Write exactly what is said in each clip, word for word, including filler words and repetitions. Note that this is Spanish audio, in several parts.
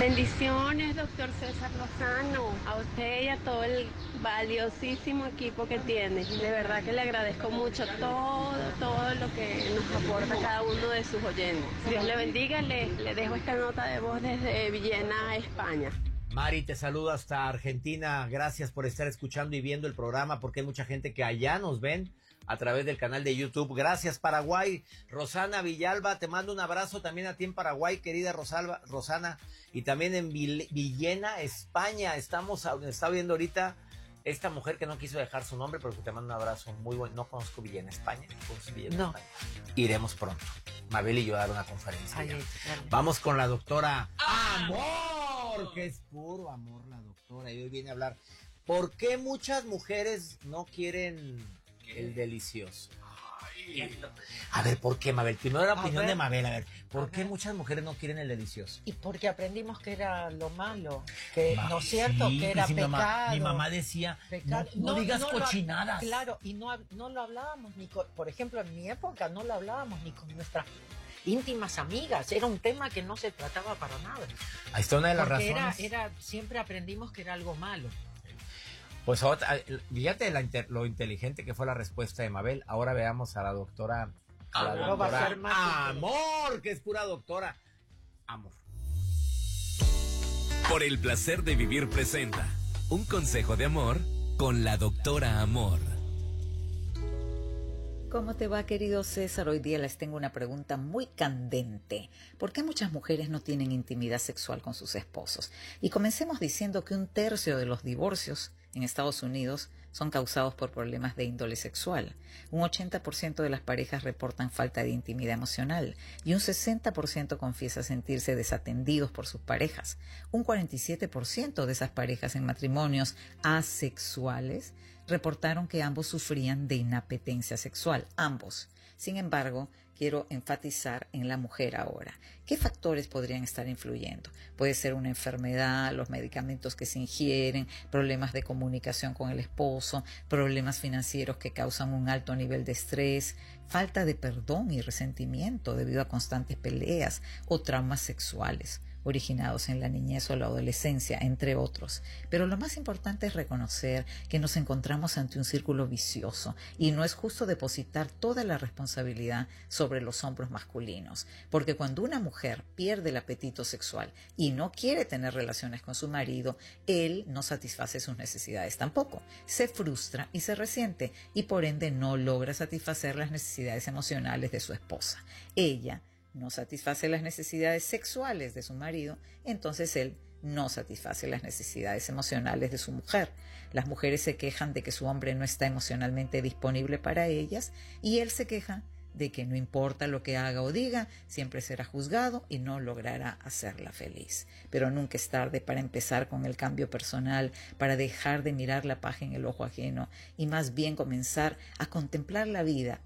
Bendiciones, doctor César Lozano, a usted y a todo el valiosísimo equipo que tiene. De verdad que le agradezco mucho todo, todo lo que nos aporta cada uno de sus oyentes. Dios le bendiga, le, le dejo esta nota de voz desde Villena, España. Mari, te saludo hasta Argentina. Gracias por estar escuchando y viendo el programa, porque hay mucha gente que allá nos ven a través del canal de YouTube. Gracias, Paraguay. Rosana Villalba, te mando un abrazo también a ti en Paraguay, querida Rosalba, Rosana. Y también en Villena, España. Estamos, está viendo ahorita esta mujer que no quiso dejar su nombre, pero que te mando un abrazo muy bueno. No conozco Villena, España. No conozco Villena, no. España. Iremos pronto. Mabel y yo a dar una conferencia. Ay, ay, vamos con la doctora Amor, que es puro amor la doctora. Y hoy viene a hablar. ¿Por qué muchas mujeres no quieren el delicioso? Ay. A ver, ¿por qué, Mabel? Primero la opinión de Mabel, a ver. ¿Por a qué ver. muchas mujeres no quieren el delicioso? Y porque aprendimos que era lo malo, que Ma, no es cierto, sí, que era sí, pecado. Mi mamá, mi mamá decía, no, no, no digas no cochinadas. Lo, claro, y no, no lo hablábamos ni con, por ejemplo, en mi época no lo hablábamos ni con nuestras íntimas amigas, era un tema que no se trataba para nada. Ahí está una de las porque razones. Era, era, siempre aprendimos que era algo malo. Pues ahora, fíjate la, lo inteligente que fue la respuesta de Mabel. Ahora veamos a la doctora, a la no, doctora va a ser más Amor, que es pura doctora Amor. Por el placer de vivir presenta un consejo de amor con la doctora Amor. ¿Cómo te va, querido César? Hoy día les tengo una pregunta muy candente. ¿Por qué muchas mujeres no tienen intimidad sexual con sus esposos? Y comencemos diciendo que un tercio de los divorcios en Estados Unidos son causados por problemas de índole sexual. Un ochenta por ciento de las parejas reportan falta de intimidad emocional y un sesenta por ciento confiesa sentirse desatendidos por sus parejas. Un cuarenta y siete por ciento de esas parejas en matrimonios asexuales reportaron que ambos sufrían de inapetencia sexual, ambos. Sin embargo, quiero enfatizar en la mujer ahora. ¿Qué factores podrían estar influyendo? Puede ser una enfermedad, los medicamentos que se ingieren, problemas de comunicación con el esposo, problemas financieros que causan un alto nivel de estrés, falta de perdón y resentimiento debido a constantes peleas o traumas sexuales originados en la niñez o la adolescencia, entre otros. Pero lo más importante es reconocer que nos encontramos ante un círculo vicioso y no es justo depositar toda la responsabilidad sobre los hombros masculinos, porque cuando una mujer pierde el apetito sexual y no quiere tener relaciones con su marido, él no satisface sus necesidades tampoco, se frustra y se resiente y por ende no logra satisfacer las necesidades emocionales de su esposa. Ella no satisface las necesidades sexuales de su marido, entonces él no satisface las necesidades emocionales de su mujer. Las mujeres se quejan de que su hombre no está emocionalmente disponible para ellas y él se queja de que no importa lo que haga o diga, siempre será juzgado y no logrará hacerla feliz. Pero nunca es tarde para empezar con el cambio personal, para dejar de mirar la paja en el ojo ajeno y más bien comenzar a contemplar la vida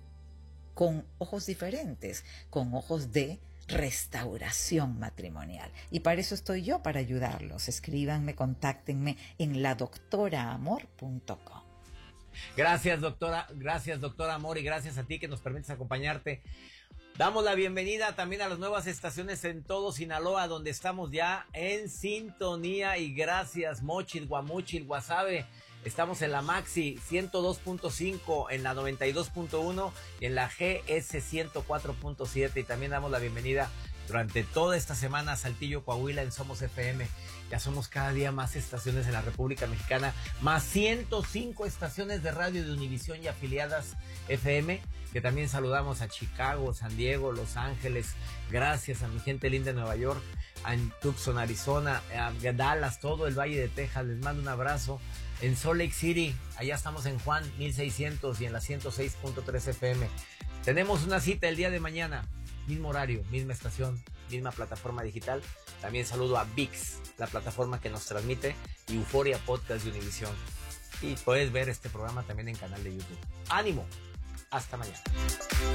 con ojos diferentes, con ojos de restauración matrimonial. Y para eso estoy yo, para ayudarlos. Escríbanme, contáctenme en la doctora amor punto com. Gracias, doctora, gracias, doctora Amor, y gracias a ti que nos permites acompañarte. Damos la bienvenida también a las nuevas estaciones en todo Sinaloa, donde estamos ya en sintonía, y gracias, Mochil, Guamuchil, Guasave. Estamos en la Maxi ciento dos punto cinco, en la noventa y dos punto uno y en la G S ciento cuatro punto siete. Y también damos la bienvenida durante toda esta semana a Saltillo, Coahuila, en Somos F M. Ya somos cada día más estaciones en la República Mexicana, más ciento cinco estaciones de radio de Univisión y afiliadas F M, que también saludamos a Chicago, San Diego, Los Ángeles. Gracias a mi gente linda de Nueva York, a Tucson, Arizona, a Dallas, todo el Valle de Texas. Les mando un abrazo. En Salt Lake City, allá estamos en Juan mil seiscientos y en la ciento seis punto tres F M. Tenemos una cita el día de mañana, mismo horario, misma estación, misma plataforma digital. También saludo a V I X, la plataforma que nos transmite, y Euforia Podcast de Univisión. Y puedes ver este programa también en canal de YouTube. ¡Ánimo! Hasta mañana.